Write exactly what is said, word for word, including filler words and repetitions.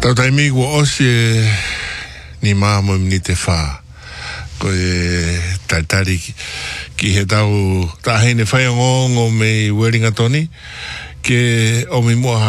Tau taimi kua osi e ni maa mo ni te wha. Ko e taitari ki, ki he tau tahine whai o ngongo me i Wellingtoni ke o mi mua